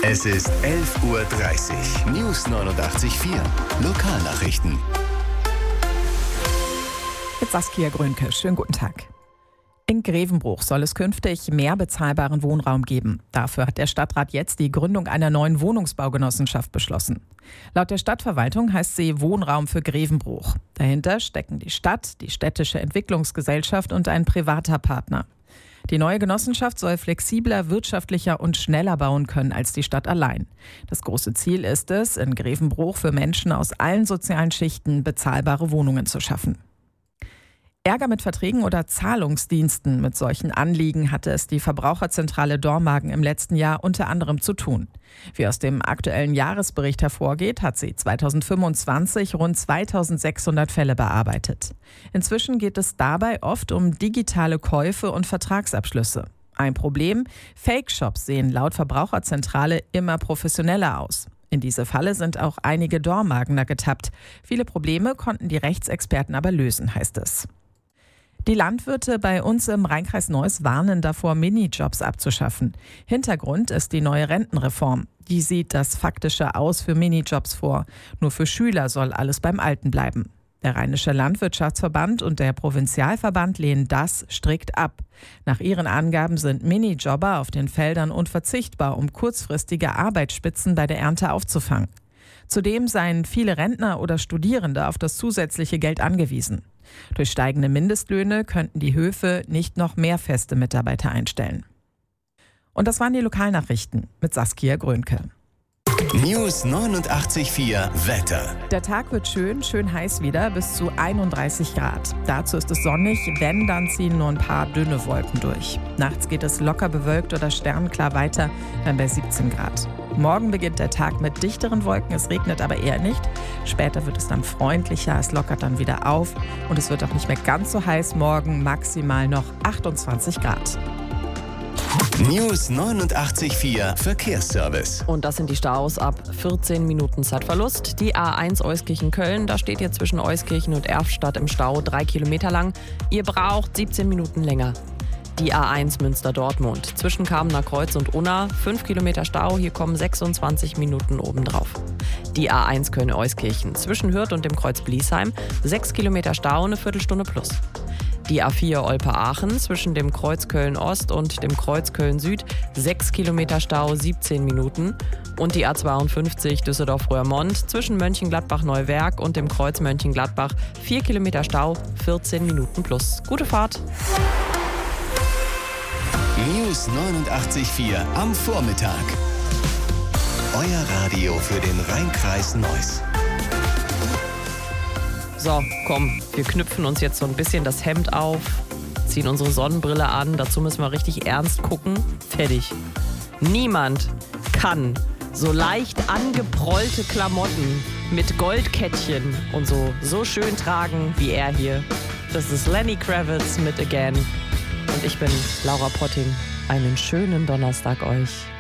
Es ist 11:30 Uhr. News 89.4. Lokalnachrichten. Mit Saskia Grönke. Schönen guten Tag. In Grevenbruch soll es künftig mehr bezahlbaren Wohnraum geben. Dafür hat der Stadtrat jetzt die Gründung einer neuen Wohnungsbaugenossenschaft beschlossen. Laut der Stadtverwaltung heißt sie Wohnraum für Grevenbruch. Dahinter stecken die Stadt, die städtische Entwicklungsgesellschaft und ein privater Partner. Die neue Genossenschaft soll flexibler, wirtschaftlicher und schneller bauen können als die Stadt allein. Das große Ziel ist es, in Grevenbruch für Menschen aus allen sozialen Schichten bezahlbare Wohnungen zu schaffen. Ärger mit Verträgen oder Zahlungsdiensten. Mit solchen Anliegen hatte es die Verbraucherzentrale Dormagen im letzten Jahr unter anderem zu tun. Wie aus dem aktuellen Jahresbericht hervorgeht, hat sie 2025 rund 2600 Fälle bearbeitet. Inzwischen geht es dabei oft um digitale Käufe und Vertragsabschlüsse. Ein Problem: Fake-Shops sehen laut Verbraucherzentrale immer professioneller aus. In diese Falle sind auch einige Dormagener getappt. Viele Probleme konnten die Rechtsexperten aber lösen, heißt es. Die Landwirte bei uns im Rheinkreis Neuss warnen davor, Minijobs abzuschaffen. Hintergrund ist die neue Rentenreform. Die sieht das faktische Aus für Minijobs vor. Nur für Schüler soll alles beim Alten bleiben. Der Rheinische Landwirtschaftsverband und der Provinzialverband lehnen das strikt ab. Nach ihren Angaben sind Minijobber auf den Feldern unverzichtbar, um kurzfristige Arbeitsspitzen bei der Ernte aufzufangen. Zudem seien viele Rentner oder Studierende auf das zusätzliche Geld angewiesen. Durch steigende Mindestlöhne könnten die Höfe nicht noch mehr feste Mitarbeiter einstellen. Und das waren die Lokalnachrichten mit Saskia Grönke. News 89.4 Wetter. Der Tag wird schön heiß wieder, bis zu 31 Grad. Dazu ist es sonnig, wenn, dann ziehen nur ein paar dünne Wolken durch. Nachts geht es locker bewölkt oder sternklar weiter, dann bei 17 Grad. Morgen beginnt der Tag mit dichteren Wolken, es regnet aber eher nicht. Später wird es dann freundlicher, es lockert dann wieder auf und es wird auch nicht mehr ganz so heiß. Morgen maximal noch 28 Grad. News 89.4 Verkehrsservice. Und das sind die Staus ab 14 Minuten Zeitverlust. Die A1 Euskirchen-Köln, da steht jetzt zwischen Euskirchen und Erftstadt im Stau 3 Kilometer lang. Ihr braucht 17 Minuten länger. Die A1 Münster-Dortmund, zwischen Kamener Kreuz und Unna, 5 Kilometer Stau, hier kommen 26 Minuten obendrauf. Die A1 Köln-Euskirchen, zwischen Hürth und dem Kreuz Bliesheim, 6 Kilometer Stau, eine Viertelstunde plus. Die A4 Olpe-Aachen, zwischen dem Kreuz Köln-Ost und dem Kreuz Köln-Süd, 6 Kilometer Stau, 17 Minuten. Und die A52 Düsseldorf-Röhrmond, zwischen Mönchengladbach-Neuwerk und dem Kreuz Mönchengladbach, 4 Kilometer Stau, 14 Minuten plus. Gute Fahrt! News 89.4 am Vormittag. Euer Radio für den Rheinkreis Neuss. So, komm, wir knüpfen uns jetzt so ein bisschen das Hemd auf, ziehen unsere Sonnenbrille an, dazu müssen wir richtig ernst gucken. Fertig. Niemand kann so leicht angeprollte Klamotten mit Goldkettchen und so schön tragen wie er hier. Das ist Lenny Kravitz mit Again. Und ich bin Laura Potting. Einen schönen Donnerstag euch.